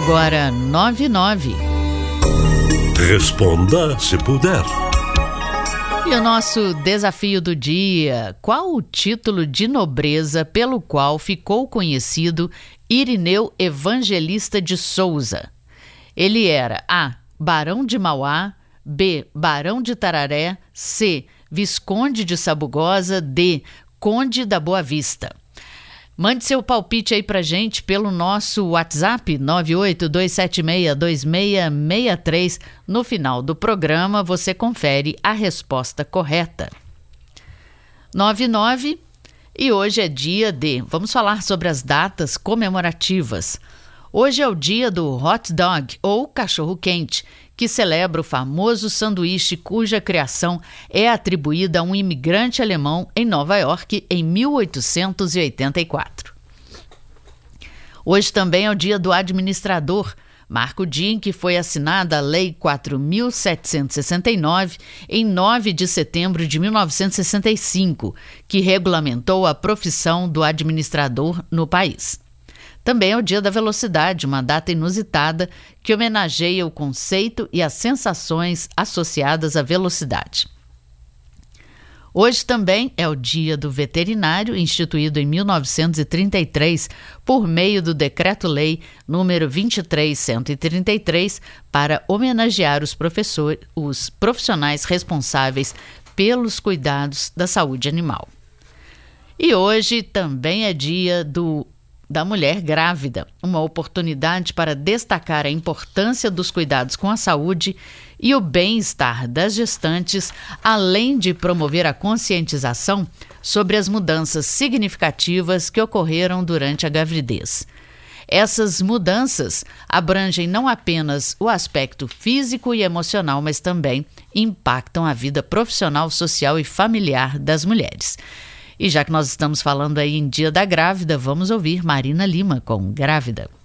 agora 9:09. Responda se puder. E o nosso desafio do dia: qual o título de nobreza pelo qual ficou conhecido Irineu Evangelista de Souza? Ele era A. Barão de Mauá, B. Barão de Tararé, C. Visconde de Sabugosa, D. Conde da Boa Vista. Mande seu palpite aí pra gente pelo nosso WhatsApp 982762663. No final do programa você confere a resposta correta. 9:09 e hoje é dia de... Vamos falar sobre as datas comemorativas. Hoje é o dia do hot dog ou cachorro-quente, que celebra o famoso sanduíche cuja criação é atribuída a um imigrante alemão em Nova York em 1884. Hoje também é o dia do administrador, marca o dia em que foi assinada a Lei 4.769, em 9 de setembro de 1965, que regulamentou a profissão do administrador no país. Também é o dia da velocidade, uma data inusitada que homenageia o conceito e as sensações associadas à velocidade. Hoje também é o dia do veterinário, instituído em 1933 por meio do Decreto-Lei número 23.133, para homenagear os profissionais responsáveis pelos cuidados da saúde animal. E hoje também é dia da mulher grávida, uma oportunidade para destacar a importância dos cuidados com a saúde e o bem-estar das gestantes, além de promover a conscientização sobre as mudanças significativas que ocorreram durante a gravidez. Essas mudanças abrangem não apenas o aspecto físico e emocional, mas também impactam a vida profissional, social e familiar das mulheres. E já que nós estamos falando aí em Dia da Grávida, vamos ouvir Marina Lima com Grávida.